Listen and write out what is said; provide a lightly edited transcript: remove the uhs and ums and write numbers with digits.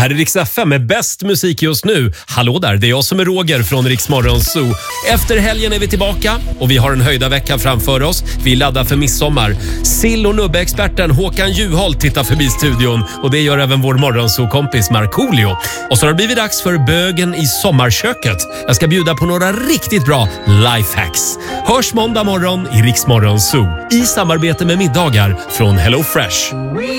här är Rix FM med bäst musik just nu. Hallå där, det är jag som är Roger från Rix Morgon Zoo. Efter helgen är vi tillbaka och vi har en höjda vecka framför oss. Vi laddar för midsommar. Sill- och nubbe-experten Håkan Juholt tittar förbi studion och det gör även vår morgonzoo-kompis Markoolio. Och så har det blivit dags för bögen i sommarköket. Jag ska bjuda på några riktigt bra lifehacks. Hörs måndag morgon i Rix Morgon Zoo i samarbete med middagar från Hello Fresh.